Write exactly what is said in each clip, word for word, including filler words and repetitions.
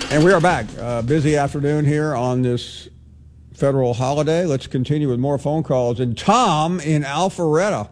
And we are back. Uh, busy afternoon here on this federal holiday. Let's continue with more phone calls. And Tom in Alpharetta.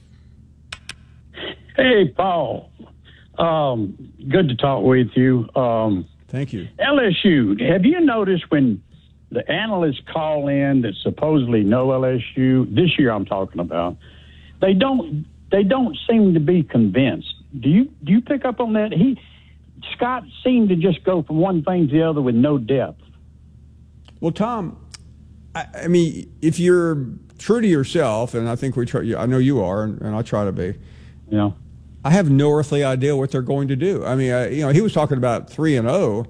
Hey, Paul. Um, good to talk with you. Um, Thank you. L S U, have you noticed when the analysts call in that supposedly know L S U, this year I'm talking about, they don't they don't seem to be convinced. Do you do you pick up on that? He Scott seemed to just go from one thing to the other with no depth. Well, Tom, I, I mean, if you're true to yourself, and I think we try, I know you are, and, and I try to be. Yeah. I have no earthly idea what they're going to do. I mean, I, you know, he was talking about three and zero,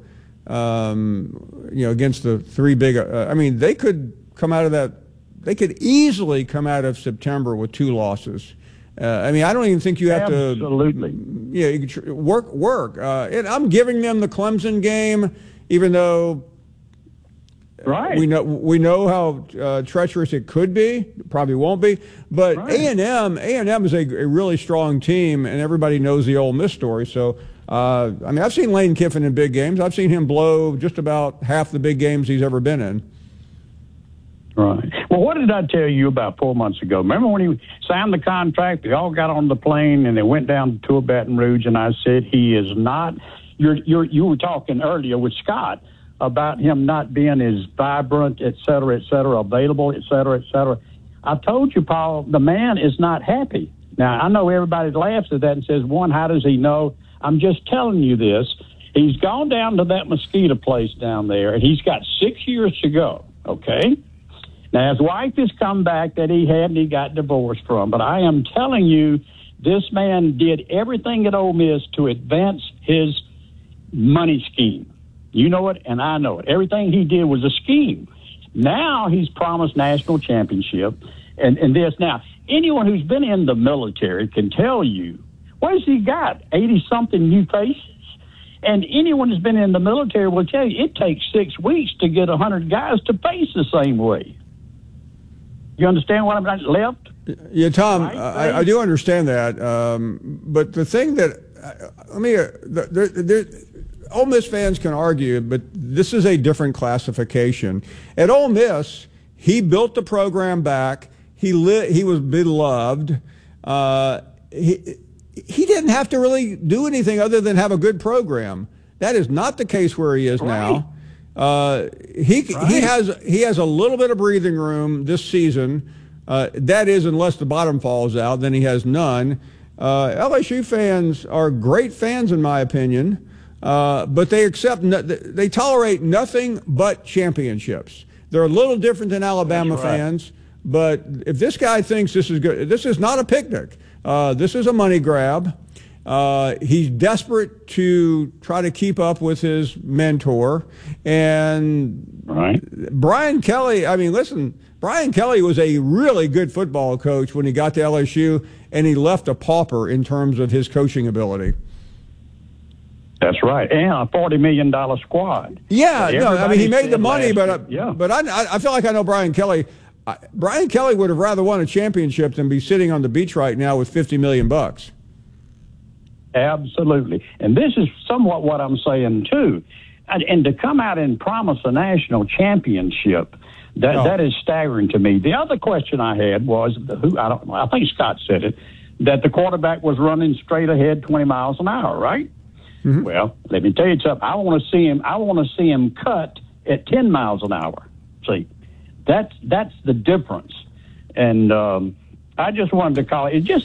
um, you know, against the three big. Uh, I mean, they could come out of that. They could easily come out of September with two losses. Uh, I mean, I don't even think you have Absolutely. to. Absolutely. Yeah, you tr- work, work. Uh, and I'm giving them the Clemson game, even though. Right. We know we know how uh, treacherous it could be. Probably won't be, but right. A and M A and M is a, a really strong team, and everybody knows the Ole Miss story. So, uh, I mean, I've seen Lane Kiffin in big games. I've seen him blow just about half the big games he's ever been in. Right. Well, what did I tell you about four months ago? Remember when he signed the contract? They all got on the plane and they went down to Baton Rouge, and I said he is not. You're you're you were talking earlier with Scott about him not being as vibrant, et cetera, et cetera, available, et cetera, et cetera. I told you, Paul, the man is not happy. Now, I know everybody laughs at that and says, one, how does he know? I'm just telling you this. He's gone down to that mosquito place down there, and he's got six years to go, okay? Now, his wife has come back that he had and he got divorced from, but I am telling you, this man did everything at Ole Miss to advance his money scheme. You know it, and I know it. Everything he did was a scheme. Now he's promised national championship and, and this. Now, anyone who's been in the military can tell you, what has he got? eighty-something new faces? And anyone who's been in the military will tell you it takes six weeks to get one hundred guys to face the same way. You understand what I'm saying? Left? Yeah, Tom, right, I, I do understand that. Um, but the thing that, uh, let me, uh, there, there, Ole Miss fans can argue, but this is a different classification. At Ole Miss, he built the program back. He li- he was beloved. Uh, he he didn't have to really do anything other than have a good program. That is not the case where he is right. now. Uh, he right. he has he has a little bit of breathing room this season. Uh, that is, unless the bottom falls out, then he has none. Uh, L S U fans are great fans, in my opinion. Uh, but they accept, no, they tolerate nothing but championships. They're a little different than Alabama That's right. fans, but if this guy thinks this is good, this is not a picnic. Uh, this is a money grab. Uh, he's desperate to try to keep up with his mentor. And right. Brian Kelly, I mean, listen, Brian Kelly was a really good football coach when he got to L S U, and he left a pauper in terms of his coaching ability. That's right, and a forty million dollars squad. Yeah, no, I mean, he made the money, but uh, yeah. but I, I feel like I know Brian Kelly. I, Brian Kelly would have rather won a championship than be sitting on the beach right now with fifty million bucks. Absolutely, and this is somewhat what I'm saying too. And, and to come out and promise a national championship, that no. that is staggering to me. The other question I had was, who I don't, I think Scott said it, that the quarterback was running straight ahead twenty miles an hour, right? Mm-hmm. Well, let me tell you something. I want to see him. I want to see him cut at ten miles an hour. See, that's that's the difference. And um, I just wanted to call it. It just